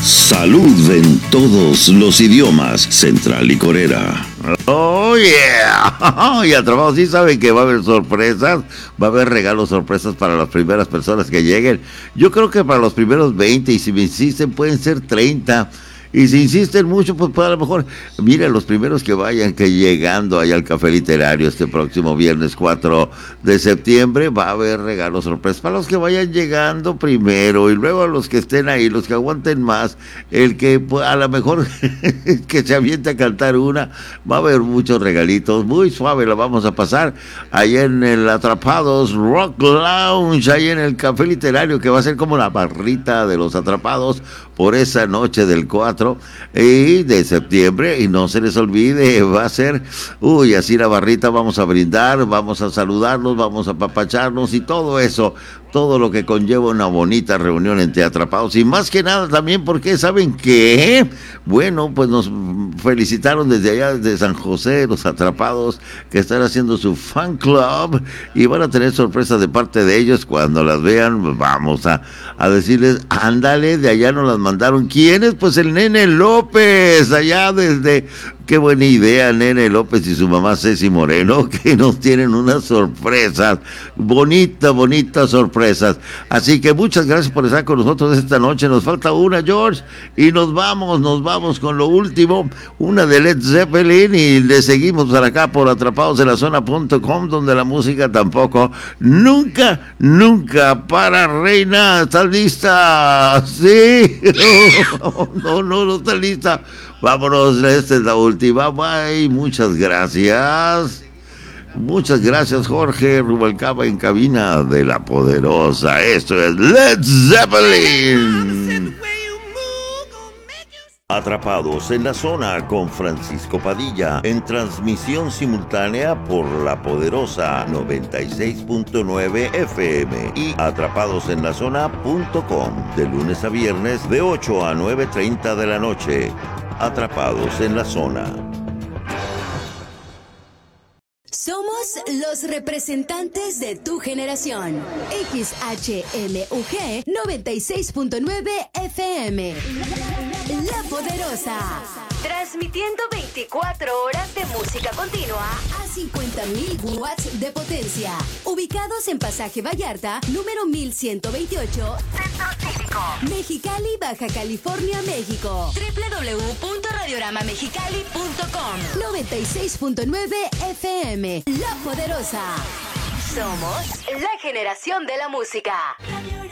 Salud en todos los idiomas, Central Licorera. Oh yeah, y Atrapados sí saben que va a haber sorpresas, va a haber regalos sorpresas para las primeras personas que lleguen. Yo creo que para los primeros 20, y si me insisten pueden ser 30. Y si insisten mucho, pues a lo mejor, miren, los primeros que vayan, que llegando allá al Café Literario este próximo viernes 4 de septiembre, va a haber regalos sorpresas para los que vayan llegando primero, y luego a los que estén ahí, los que aguanten más, el que pues, a lo mejor que se aviente a cantar una, va a haber muchos regalitos, muy suave la vamos a pasar, allá en el Atrapados Rock Lounge, ahí en el Café Literario, que va a ser como la barrita de los Atrapados, por esa noche del 4 y de septiembre, y no se les olvide, va a ser, así la barrita, vamos a brindar, vamos a saludarnos, vamos a apapacharnos y todo eso, todo lo que conlleva una bonita reunión entre Atrapados, y más que nada también porque, ¿saben qué? Bueno, pues nos felicitaron desde allá, desde San José, los Atrapados, que están haciendo su fan club, y van a tener sorpresas de parte de ellos. Cuando las vean, vamos a decirles, ándale, de allá nos las mandaron. ¿Quién es? Pues el Nene López, allá desde... Qué buena idea, Nene López y su mamá Ceci Moreno, que nos tienen unas sorpresas, bonitas sorpresas. Así que muchas gracias por estar con nosotros esta noche. Nos falta una, George, y nos vamos con lo último, una de Led Zeppelin, y le seguimos para acá por atrapadosenlazona.com, donde la música tampoco, nunca para, reina. ¿Estás lista? Sí. No está lista. Vámonos, esta es la última. Bye, muchas gracias. Muchas gracias, Jorge Rubalcaba en cabina de La Poderosa. Esto es Led Zeppelin. Atrapados en la Zona con Francisco Padilla, en transmisión simultánea por La Poderosa 96.9 FM y atrapadosenlazona.com, de lunes a viernes de 8 a 9:30 de la noche. Atrapados en la Zona. Somos los representantes de tu generación. XHMUG 96.9 FM. La Poderosa. Transmitiendo 24 horas de música continua a 50.000 watts de potencia. Ubicados en Pasaje Vallarta, número 1128, Centro Cívico, Mexicali, Baja California, México. www.radioramamexicali.com. 96.9 FM. La Poderosa. Somos la generación de la música.